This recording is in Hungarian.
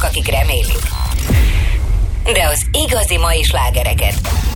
Vannak, akik remélik. De az igazi mai slágereket